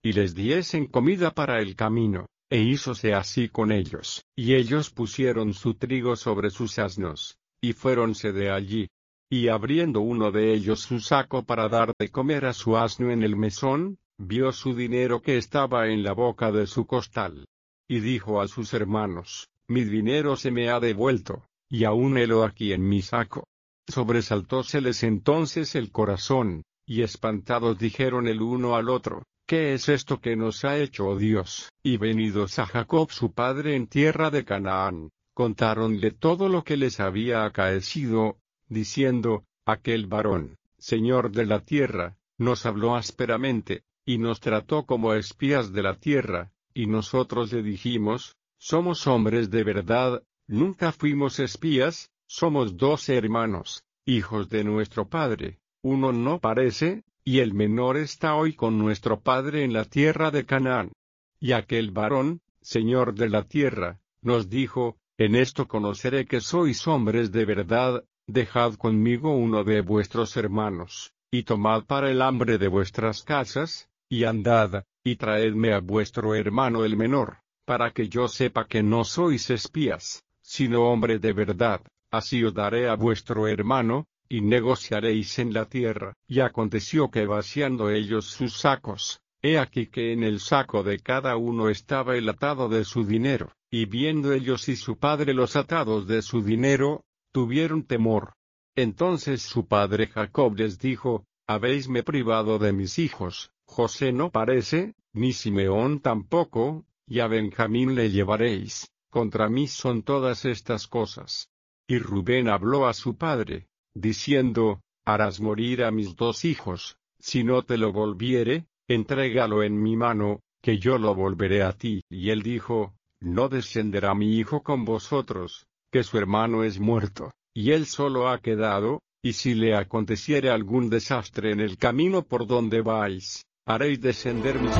y les diesen comida para el camino. E hízose así con ellos. Y ellos pusieron su trigo sobre sus asnos, y fuéronse de allí. Y abriendo uno de ellos su saco para dar de comer a su asno en el mesón, vio su dinero que estaba en la boca de su costal. Y dijo a sus hermanos: Mi dinero se me ha devuelto, y aún helo aquí en mi saco. Sobresaltóseles entonces el corazón, y espantados dijeron el uno al otro: ¿Qué es esto que nos ha hecho, oh Dios? Y venidos a Jacob su padre en tierra de Canaán, contáronle todo lo que les había acaecido, diciendo: Aquel varón, señor de la tierra, nos habló ásperamente, y nos trató como espías de la tierra, y nosotros le dijimos: Somos hombres de verdad, nunca fuimos espías, somos 12 hermanos, hijos de nuestro padre, uno no parece, y el menor está hoy con nuestro padre en la tierra de Canaán. Y aquel varón, señor de la tierra, nos dijo: En esto conoceré que sois hombres de verdad, dejad conmigo uno de vuestros hermanos, y tomad para el hambre de vuestras casas, y andad, y traedme a vuestro hermano el menor, para que yo sepa que no sois espías, sino hombre de verdad, así os daré a vuestro hermano, y negociaréis en la tierra. Y aconteció que vaciando ellos sus sacos, he aquí que en el saco de cada uno estaba el atado de su dinero, y viendo ellos y su padre los atados de su dinero, tuvieron temor. Entonces su padre Jacob les dijo: Habéisme privado de mis hijos, José no parece, ni Simeón tampoco, y a Benjamín le llevaréis, contra mí son todas estas cosas. Y Rubén habló a su padre, diciendo: Harás morir a mis 2 hijos, si no te lo volviere, entrégalo en mi mano, que yo lo volveré a ti. Y él dijo: No descenderá mi hijo con vosotros, que su hermano es muerto, y él solo ha quedado, y si le aconteciere algún desastre en el camino por donde vais, haréis descender mis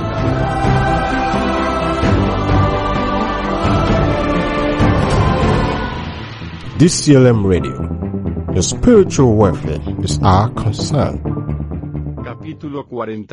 DCLM Radio. Your spiritual welfare is our concern. Capítulo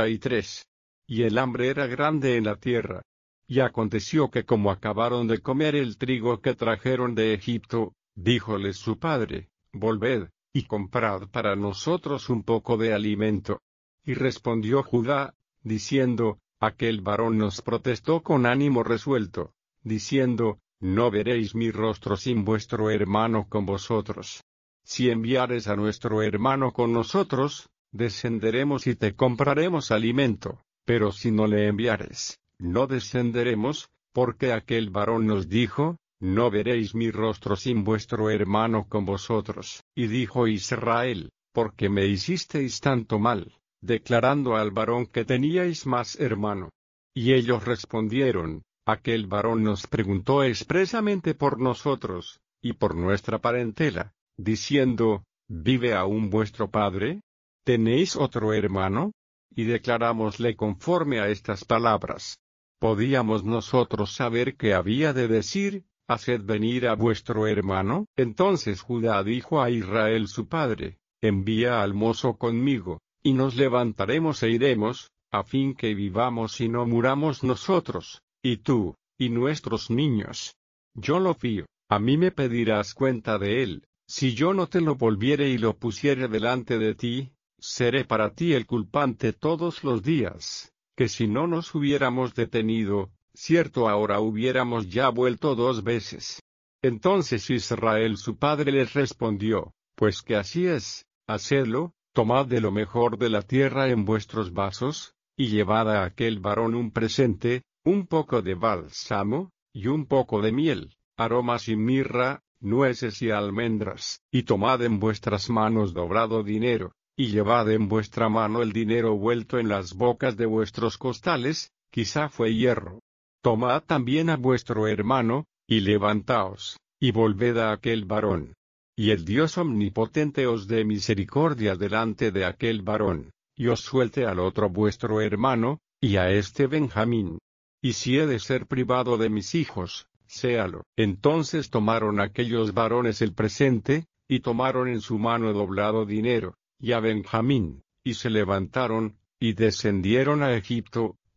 43. Y el hambre era grande en la tierra. Y aconteció que como acabaron de comer el trigo que trajeron de Egipto, díjoles su padre: Volved, y comprad para nosotros un poco de alimento. Y respondió Judá, diciendo: Aquel varón nos protestó con ánimo resuelto, diciendo: No veréis mi rostro sin vuestro hermano con vosotros. Si enviares a nuestro hermano con nosotros, descenderemos y te compraremos alimento, pero si no le enviares, no descenderemos, porque aquel varón nos dijo: No veréis mi rostro sin vuestro hermano con vosotros. Y dijo Israel: ¿Por qué me hicisteis tanto mal, declarando al varón que teníais más hermano? Y ellos respondieron: Aquel varón nos preguntó expresamente por nosotros, y por nuestra parentela, diciendo: ¿Vive aún vuestro padre? ¿Tenéis otro hermano? Y declarámosle conforme a estas palabras. ¿Podíamos nosotros saber qué había de decir: Haced venir a vuestro hermano? Entonces Judá dijo a Israel su padre: Envía al mozo conmigo, y nos levantaremos e iremos, a fin que vivamos y no muramos nosotros, y tú, y nuestros niños. Yo lo fío, a mí me pedirás cuenta de él. Si yo no te lo volviere y lo pusiere delante de ti, seré para ti el culpante todos los días, que si no nos hubiéramos detenido, cierto ahora hubiéramos ya vuelto 2 veces. Entonces Israel su padre les respondió: Pues que así es, hacedlo, tomad de lo mejor de la tierra en vuestros vasos, y llevad a aquel varón un presente, un poco de bálsamo, y un poco de miel, aromas y mirra, nueces y almendras, y tomad en vuestras manos dobrado dinero, y llevad en vuestra mano el dinero vuelto en las bocas de vuestros costales, quizá fue hierro. Tomad también a vuestro hermano, y levantaos, y volved a aquel varón. Y el Dios omnipotente os dé misericordia delante de aquel varón, y os suelte al otro vuestro hermano, y a este Benjamín. Y si he de ser privado de mis hijos, séalo. Entonces tomaron aquellos varones el presente, y tomaron en su mano doblado dinero, y a Benjamín, y se levantaron, y descendieron a Egipto,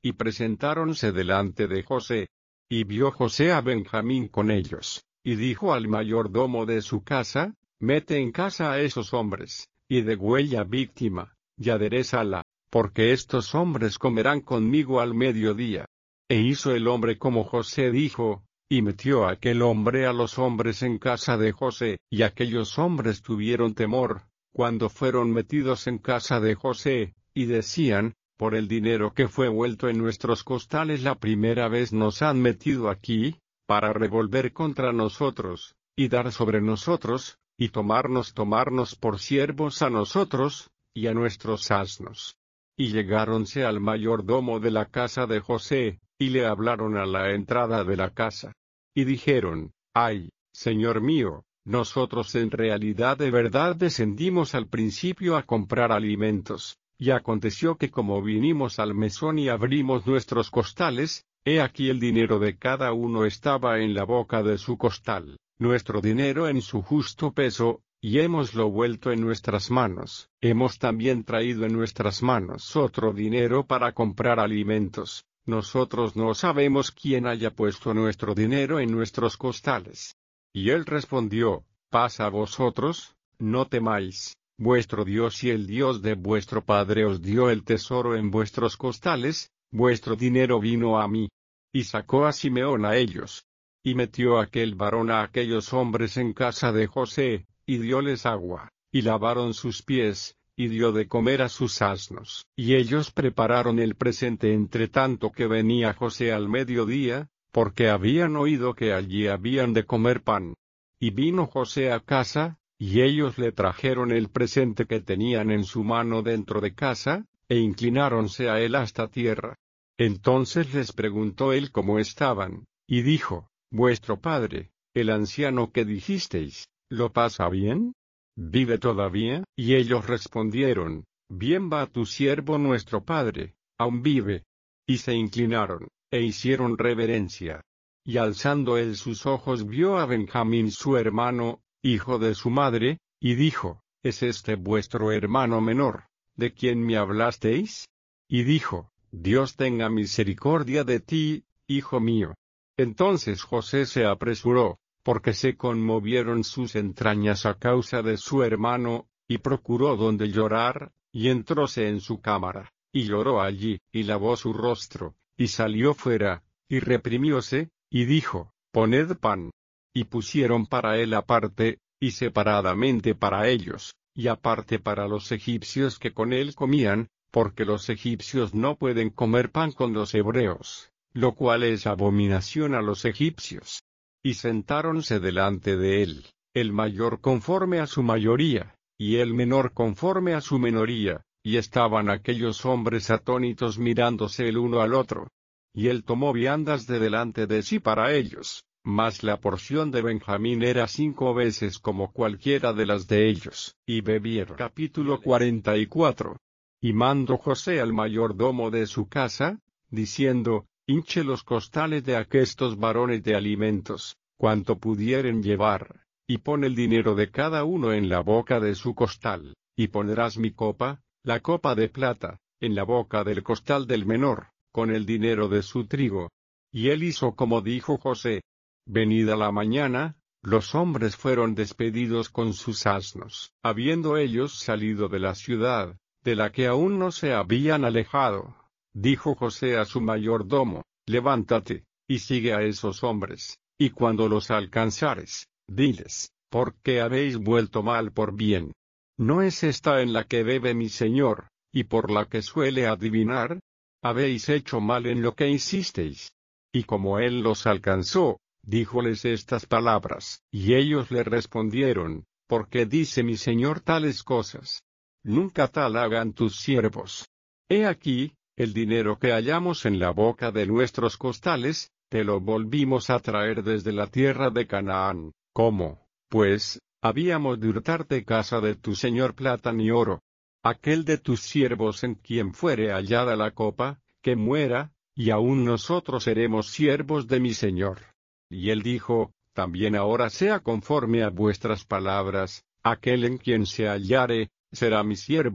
y presentáronse delante de José. Y vio José a Benjamín con ellos, y dijo al mayordomo de su casa: mete en casa a esos hombres, y degüella víctima, y aderézala, porque estos hombres comerán conmigo al mediodía. E hizo el hombre como José dijo, y metió aquel hombre a los hombres en casa de José, y aquellos hombres tuvieron temor, cuando fueron metidos en casa de José, y decían: por el dinero que fue vuelto en nuestros costales la primera vez nos han metido aquí, para revolver contra nosotros, y dar sobre nosotros, y tomarnos por siervos a nosotros, y a nuestros asnos. Y llegáronse al mayordomo de la casa de José, y le hablaron a la entrada de la casa. Y dijeron: ay, señor mío, nosotros en realidad de verdad descendimos al principio a comprar alimentos, y aconteció que como vinimos al mesón y abrimos nuestros costales, he aquí el dinero de cada uno estaba en la boca de su costal, nuestro dinero en su justo peso, y hémoslo vuelto en nuestras manos. Hemos también traído en nuestras manos otro dinero para comprar alimentos. Nosotros no sabemos quién haya puesto nuestro dinero en nuestros costales. Y él respondió: paz a vosotros, no temáis. Vuestro Dios y el Dios de vuestro padre os dio el tesoro en vuestros costales, vuestro dinero vino a mí. Y sacó a Simeón a ellos. Y metió aquel varón a aquellos hombres en casa de José, y dióles agua, y lavaron sus pies, y dio de comer a sus asnos. Y ellos prepararon el presente entre tanto que venía José al mediodía, porque habían oído que allí habían de comer pan. Y vino José a casa, y ellos le trajeron el presente que tenían en su mano dentro de casa, e inclináronse a él hasta tierra. Entonces les preguntó él cómo estaban, y dijo: vuestro padre, el anciano que dijisteis, ¿lo pasa bien? ¿Vive todavía? Y ellos respondieron: bien va tu siervo nuestro padre, aún vive. Y se inclinaron, e hicieron reverencia. Y alzando él sus ojos vio a Benjamín su hermano, hijo de su madre, y dijo: ¿es este vuestro hermano menor, de quien me hablasteis? Y dijo: Dios tenga misericordia de ti, hijo mío. Entonces José se apresuró, porque se conmovieron sus entrañas a causa de su hermano, y procuró donde llorar, y entróse en su cámara, y lloró allí, y lavó su rostro, y salió fuera, y reprimióse, y dijo: poned pan. Y pusieron para él aparte, y separadamente para ellos, y aparte para los egipcios que con él comían, porque los egipcios no pueden comer pan con los hebreos, lo cual es abominación a los egipcios. Y sentáronse delante de él, el mayor conforme a su mayoría, y el menor conforme a su menoría, y estaban aquellos hombres atónitos mirándose el uno al otro. Y él tomó viandas de delante de sí para ellos, mas la porción de Benjamín era 5 veces como cualquiera de las de ellos, y bebieron. Capítulo 44. Y mandó José al mayordomo de su casa, diciendo: hinche los costales de aquestos varones de alimentos, cuanto pudieren llevar, y pon el dinero de cada uno en la boca de su costal, y pondrás mi copa, la copa de plata, en la boca del costal del menor, con el dinero de su trigo. Y él hizo como dijo José. Venida la mañana, los hombres fueron despedidos con sus asnos, habiendo ellos salido de la ciudad, de la que aún no se habían alejado. Dijo José a su mayordomo: levántate, y sigue a esos hombres, y cuando los alcanzares, diles: ¿por qué habéis vuelto mal por bien? ¿No es esta en la que bebe mi señor, y por la que suele adivinar? Habéis hecho mal en lo que hicisteis. Y como él los alcanzó, díjoles estas palabras, y ellos le respondieron: ¿por qué dice mi señor tales cosas? Nunca tal hagan tus siervos. He aquí, el dinero que hallamos en la boca de nuestros costales, te lo volvimos a traer desde la tierra de Canaán. ¿Cómo, pues, habíamos de hurtarte casa de tu señor plata ni oro? Aquel de tus siervos en quien fuere hallada la copa, que muera, y aún nosotros seremos siervos de mi señor. Y él dijo: también ahora sea conforme a vuestras palabras, aquel en quien se hallare, será mi siervo.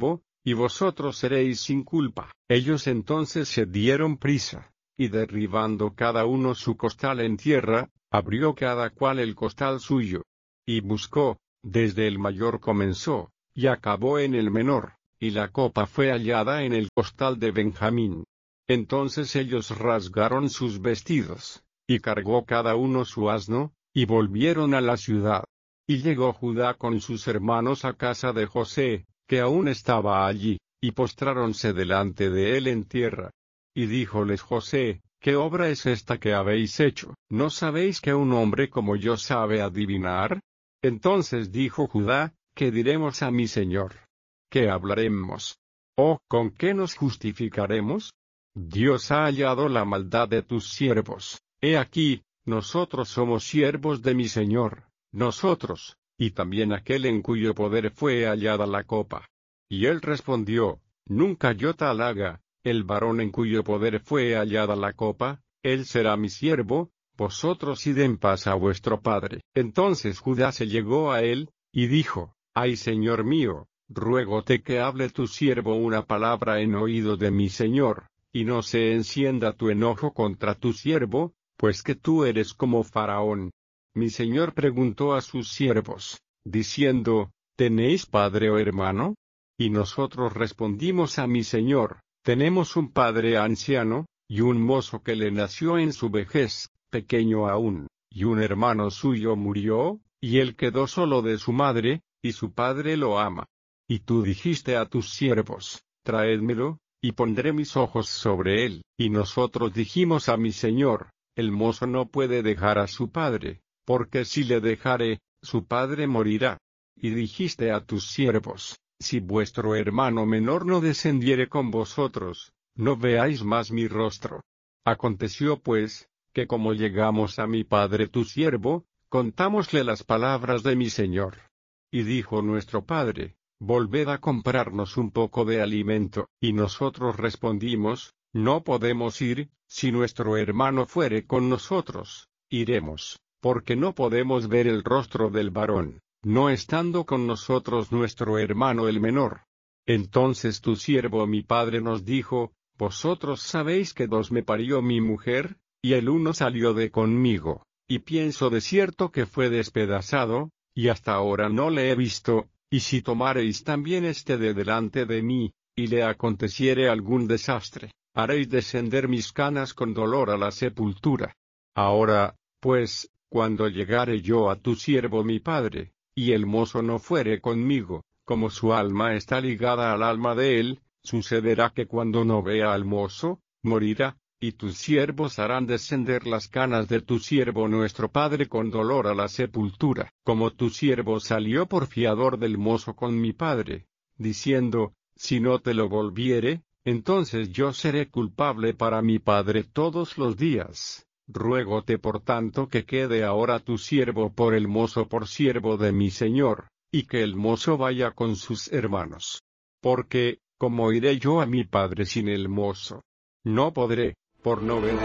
y vosotros seréis sin culpa. Ellos entonces se dieron prisa, y derribando cada uno su costal en tierra, abrió cada cual el costal suyo, y buscó, desde el mayor comenzó, y acabó en el menor, y la copa fue hallada en el costal de Benjamín. Entonces ellos rasgaron sus vestidos, y cargó cada uno su asno, y volvieron a la ciudad. Y llegó Judá con sus hermanos a casa de José, que aún estaba allí, y postráronse delante de él en tierra. Y díjoles José: ¿Qué obra es esta que habéis hecho? ¿No sabéis que un hombre como yo sabe adivinar? Entonces dijo Judá: ¿Qué diremos a mi señor? ¿Qué hablaremos? ¿O con qué nos justificaremos? Dios ha hallado la maldad de tus siervos. He aquí, nosotros somos siervos de mi señor, nosotros, y también aquel en cuyo poder fue hallada la copa. Y él respondió: Nunca yo tal haga. El varón en cuyo poder fue hallada la copa, él será mi siervo, vosotros id en paz a vuestro padre. Entonces Judá se llegó a él, y dijo: Ay, señor mío, ruégote que hable tu siervo una palabra en oído de mi señor, y no se encienda tu enojo contra tu siervo, pues que tú eres como Faraón. Mi señor preguntó a sus siervos, diciendo: ¿Tenéis padre o hermano? Y nosotros respondimos a mi señor: Tenemos un padre anciano, y un mozo que le nació en su vejez, pequeño aún, y un hermano suyo murió, y él quedó solo de su madre, y su padre lo ama. Y tú dijiste a tus siervos: Traédmelo, y pondré mis ojos sobre él. Y nosotros dijimos a mi señor: El mozo no puede dejar a su padre, porque si le dejare, su padre morirá. Y dijiste a tus siervos: Si vuestro hermano menor no descendiere con vosotros, no veáis más mi rostro. Aconteció pues, que como llegamos a mi padre tu siervo, contámosle las palabras de mi señor. Y dijo nuestro padre: Volved a comprarnos un poco de alimento. Y nosotros respondimos: No podemos ir, si nuestro hermano fuere con nosotros, iremos, porque no podemos ver el rostro del varón, no estando con nosotros nuestro hermano el menor. Entonces tu siervo mi padre nos dijo: Vosotros sabéis que dos me parió mi mujer, y el uno salió de conmigo, y pienso de cierto que fue despedazado, y hasta ahora no le he visto, y si tomareis también de delante de mí, y le aconteciere algún desastre, haréis descender mis canas con dolor a la sepultura. Ahora, pues, cuando llegare yo a tu siervo mi padre, y el mozo no fuere conmigo, como su alma está ligada al alma de él, sucederá que cuando no vea al mozo, morirá, y tus siervos harán descender las canas de tu siervo nuestro padre con dolor a la sepultura. Como tu siervo salió por fiador del mozo con mi padre, diciendo: Si no te lo volviere, entonces yo seré culpable para mi padre todos los días. Ruégote por tanto que quede ahora tu siervo por el mozo por siervo de mi señor, y que el mozo vaya con sus hermanos. Porque, ¿cómo iré yo a mi padre sin el mozo? No podré, por no ver.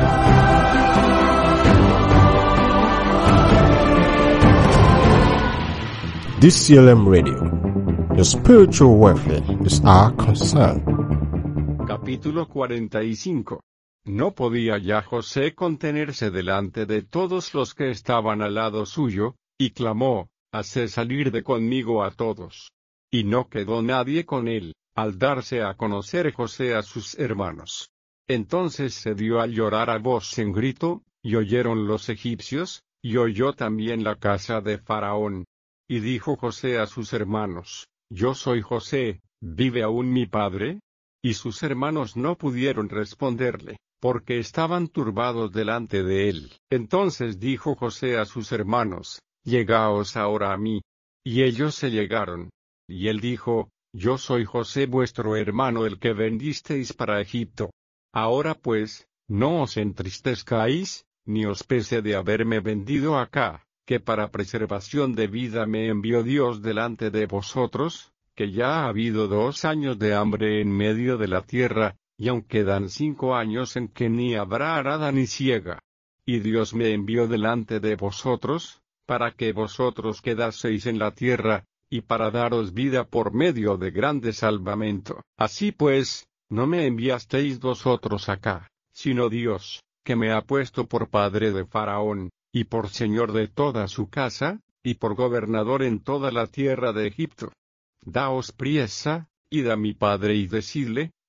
DCLM Radio. Your spiritual welfare is our concern. Capítulo 45. No podía ya José contenerse delante de todos los que estaban al lado suyo, y clamó: Haced salir de conmigo a todos. Y no quedó nadie con él, al darse a conocer José a sus hermanos. Entonces se dio a llorar a voz en grito, y oyeron los egipcios, y oyó también la casa de Faraón. Y dijo José a sus hermanos: Yo soy José, ¿vive aún mi padre? Y sus hermanos no pudieron responderle, porque estaban turbados delante de él. Entonces dijo José a sus hermanos: Llegaos ahora a mí. Y ellos se llegaron. Y él dijo: Yo soy José vuestro hermano el que vendisteis para Egipto. Ahora pues, no os entristezcáis, ni os pese de haberme vendido acá, que para preservación de vida me envió Dios delante de vosotros, que ya ha habido 2 años de hambre en medio de la tierra, y aún quedan 5 años en que ni habrá arada ni siega. Y Dios me envió delante de vosotros, para que vosotros quedaseis en la tierra, y para daros vida por medio de grande salvamento. Así pues, no me enviasteis vosotros acá, sino Dios, que me ha puesto por padre de Faraón, y por señor de toda su casa, y por gobernador en toda la tierra de Egipto. Daos priesa, id a mi padre y decidle,